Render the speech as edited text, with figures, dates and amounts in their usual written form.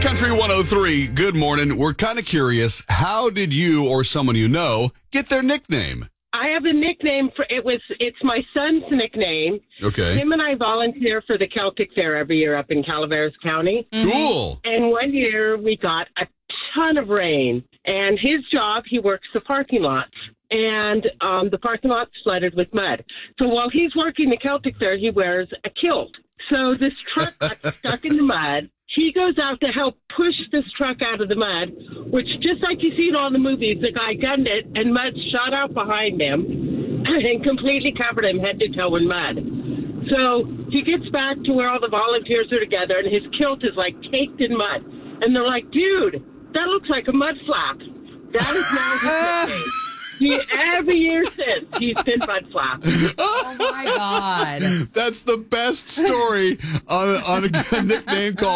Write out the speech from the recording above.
Country 103, good morning. We're kind of curious, how did you or someone you know get their nickname? I have a nickname it's my son's nickname. Okay. Him and I volunteer for the Celtic Fair every year up in Calaveras County. Cool. And one year we got a ton of rain. And his job, he works the parking lots. And the parking lot's flooded with mud. So while he's working the Celtic Fair, he wears a kilt. So this truck got stuck in the mud. He goes out to help push this truck out of the mud, which, just like you see in all the movies, the guy gunned it, and mud shot out behind him and completely covered him head to toe in mud. So he gets back to where all the volunteers are together, and his kilt is, like, caked in mud. And they're like, dude, that looks like a mud flap. That is now his nickname. Every year since, he's been Mud Flap. Oh, my God. That's the best story on a nickname called